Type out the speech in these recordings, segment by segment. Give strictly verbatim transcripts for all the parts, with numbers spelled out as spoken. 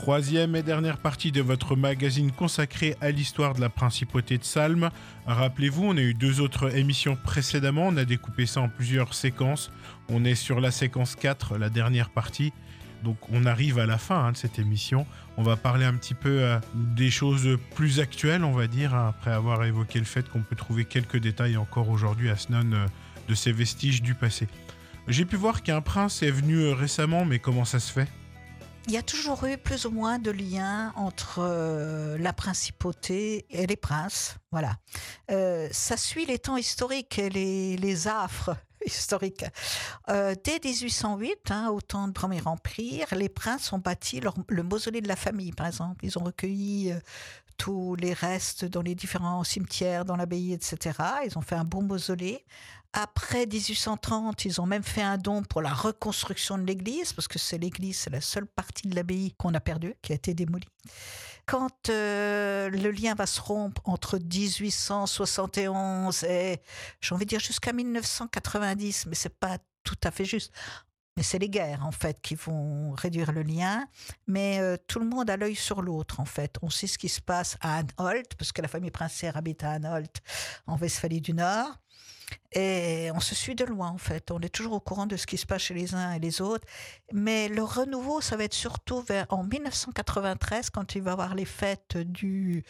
Troisième et dernière partie de votre magazine consacré à l'histoire de la principauté de Salm. Rappelez-vous, on a eu deux autres émissions précédemment, on a découpé ça en plusieurs séquences. On est sur la séquence quatre, la dernière partie. Donc on arrive à la fin hein, de cette émission. On va parler un petit peu euh, des choses plus actuelles, on va dire, hein, après avoir évoqué le fait qu'on peut trouver quelques détails encore aujourd'hui à Snow euh, de ces vestiges du passé. J'ai pu voir qu'un prince est venu euh, récemment, mais comment ça se fait ? Il y a toujours eu plus ou moins de liens entre euh, la principauté et les princes. Voilà. Euh, ça suit les temps historiques et les, les affres historiques. Euh, dès dix-huit cent huit, hein, au temps du Premier Empire, les princes ont bâti leur, le mausolée de la famille, par exemple. Ils ont recueilli euh, tous les restes dans les différents cimetières, dans l'abbaye, et cetera. Ils ont fait un beau mausolée. Après dix-huit cent trente, ils ont même fait un don pour la reconstruction de l'église, parce que c'est l'église, c'est la seule partie de l'abbaye qu'on a perdue, qui a été démolie. Quand euh, le lien va se rompre entre dix-huit cent soixante et onze et, j'ai envie de dire, jusqu'à mille neuf cent quatre-vingt-dix, mais c'est pas tout à fait juste. Mais c'est les guerres, en fait, qui vont réduire le lien. Mais euh, tout le monde a l'œil sur l'autre, en fait. On sait ce qui se passe à Anholt, parce que la famille princière habite à Anholt, en Westphalie du Nord. Et on se suit de loin, en fait. On est toujours au courant de ce qui se passe chez les uns et les autres. Mais le renouveau, ça va être surtout vers, en mille neuf cent quatre-vingt-treize, quand il va y avoir les fêtes du,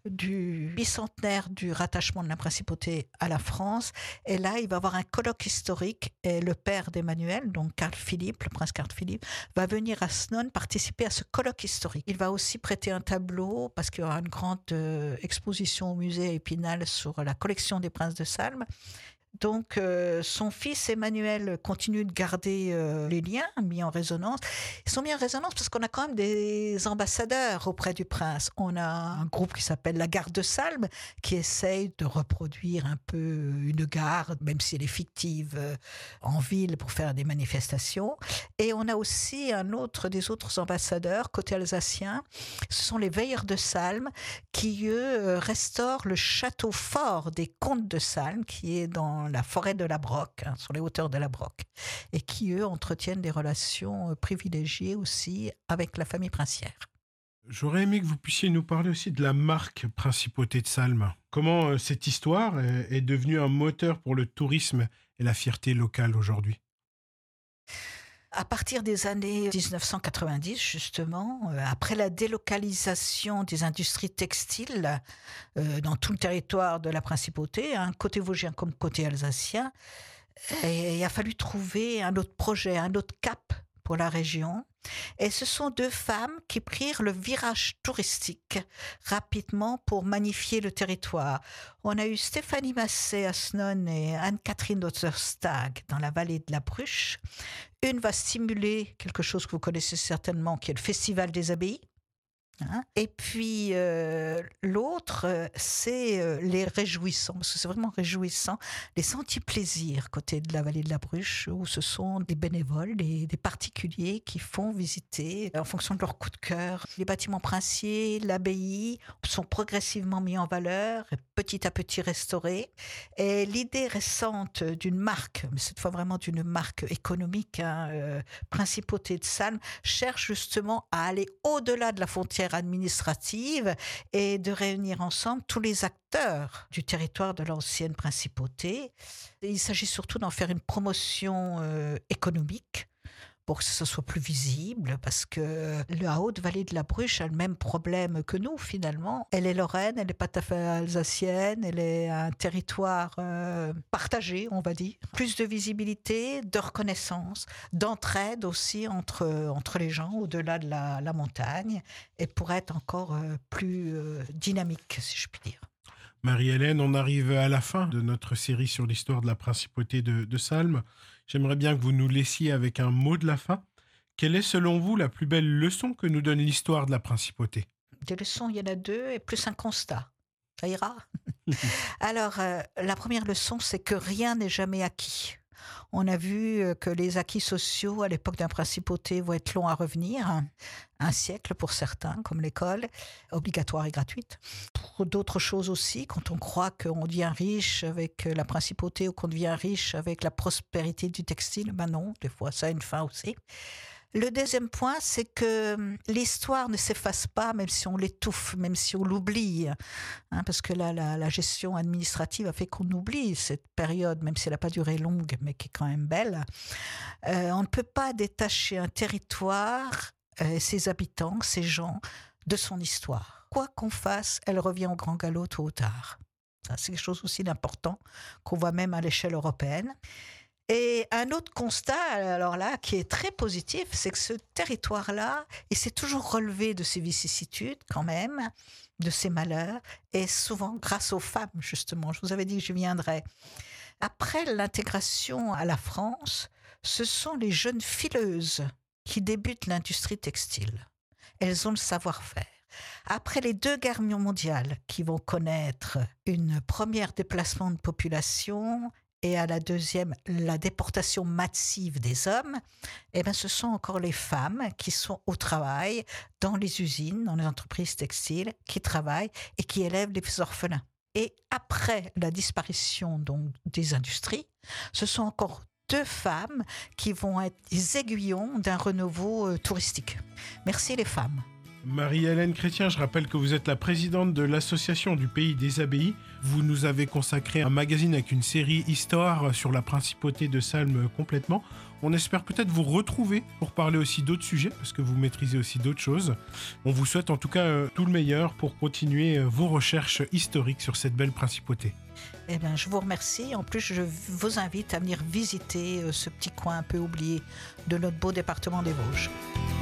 du bicentenaire du rattachement de la principauté à la France. Et là, il va y avoir un colloque historique. Et le père d'Emmanuel, donc Carl Philippe, le prince Carl Philippe, va venir à Snow participer à ce colloque historique. Il va aussi prêter un tableau, parce qu'il y aura une grande euh, exposition au musée à Épinal sur la collection des princes de Salm. Donc, euh, son fils Emmanuel continue de garder euh, les liens mis en résonance. Ils sont mis en résonance parce qu'on a quand même des ambassadeurs auprès du prince. On a un groupe qui s'appelle la Garde de Salm, qui essaye de reproduire un peu une garde, même si elle est fictive, euh, en ville pour faire des manifestations. Et on a aussi un autre des autres ambassadeurs, côté alsacien. Ce sont les Veilleurs de Salm, qui, eux, restaurent le château fort des comtes de Salm, qui est dans la forêt de la Broque, hein, sur les hauteurs de la Broque, et qui, eux, entretiennent des relations privilégiées aussi avec la famille princière. J'aurais aimé que vous puissiez nous parler aussi de la marque Principauté de Salm. Comment euh, cette histoire est, est devenue un moteur pour le tourisme et la fierté locale aujourd'hui ? À partir des années dix-neuf cent quatre-vingt-dix, justement, euh, après la délocalisation des industries textiles euh, dans tout le territoire de la principauté, hein, côté vosgien comme côté alsacien, et il a fallu trouver un autre projet, un autre cap pour la région. Et ce sont deux femmes qui prirent le virage touristique rapidement pour magnifier le territoire. On a eu Stéphanie Massé à Snow et Anne-Catherine Otterstag dans la vallée de la Bruche. Une va stimuler quelque chose que vous connaissez certainement, qui est le Festival des Abbayes. Hein, et puis euh, l'autre, euh, c'est euh, les réjouissants, parce que c'est vraiment réjouissant, les sentiers plaisirs côté de la vallée de la Bruche, où ce sont des bénévoles, des, des particuliers qui font visiter, en fonction de leur coup de cœur, les bâtiments princiers, l'abbaye sont progressivement mis en valeur, et petit à petit restaurés. Et l'idée récente d'une marque, mais cette fois vraiment d'une marque économique, hein, euh, Principauté de Salm, cherche justement à aller au-delà de la frontière administrative et de réunir ensemble tous les acteurs du territoire de l'ancienne principauté. Il s'agit surtout d'en faire une promotion euh, économique pour que ça soit plus visible, parce que la Haute-Vallée de la Bruche a le même problème que nous, finalement. Elle est lorraine, elle n'est pas tout à fait alsacienne, elle est un territoire euh, partagé, on va dire. Plus de visibilité, de reconnaissance, d'entraide aussi entre, entre les gens, au-delà de la, la montagne, et pour être encore euh, plus euh, dynamique, si je puis dire. Marie-Hélène, on arrive à la fin de notre série sur l'histoire de la principauté de, de Salm. J'aimerais bien que vous nous laissiez avec un mot de la fin. Quelle est, selon vous, la plus belle leçon que nous donne l'histoire de la principauté ? Des leçons, il y en a deux, et plus un constat. Ça ira ? Alors, euh, la première leçon, c'est que rien n'est jamais acquis. On a vu que les acquis sociaux à l'époque d'un principauté vont être longs à revenir, un siècle pour certains, comme l'école, obligatoire et gratuite. Pour d'autres choses aussi, quand on croit qu'on devient riche avec la principauté ou qu'on devient riche avec la prospérité du textile, ben non, des fois ça a une fin aussi. Le deuxième point, c'est que l'histoire ne s'efface pas, même si on l'étouffe, même si on l'oublie. Hein, parce que là, la, la gestion administrative a fait qu'on oublie cette période, même si elle n'a pas duré longue, mais qui est quand même belle. Euh, on ne peut pas détacher un territoire, euh, ses habitants, ses gens, de son histoire. Quoi qu'on fasse, elle revient au grand galop tôt ou tard. Ça, c'est quelque chose aussi d'important qu'on voit même à l'échelle européenne. Et un autre constat, alors là, qui est très positif, c'est que ce territoire-là, il s'est toujours relevé de ses vicissitudes quand même, de ses malheurs, et souvent grâce aux femmes, justement. Je vous avais dit que j'y viendrais. Après l'intégration à la France, ce sont les jeunes fileuses qui débutent l'industrie textile. Elles ont le savoir-faire. Après les deux guerres mondiales qui vont connaître une première déplacement de population et à la deuxième, la déportation massive des hommes, eh bien, ce sont encore les femmes qui sont au travail dans les usines, dans les entreprises textiles, qui travaillent et qui élèvent les orphelins. Et après la disparition donc, des industries, ce sont encore deux femmes qui vont être les aiguillons d'un renouveau euh, touristique. Merci les femmes. Marie-Hélène Chrétien, je rappelle que vous êtes la présidente de l'association du Pays des Abbayes. Vous nous avez consacré un magazine avec une série Histoire sur la principauté de Salm complètement. On espère peut-être vous retrouver pour parler aussi d'autres sujets, parce que vous maîtrisez aussi d'autres choses. On vous souhaite en tout cas euh, tout le meilleur pour continuer euh, vos recherches historiques sur cette belle principauté. Eh bien, je vous remercie. En plus, je vous invite à venir visiter euh, ce petit coin un peu oublié de notre beau département des Vosges.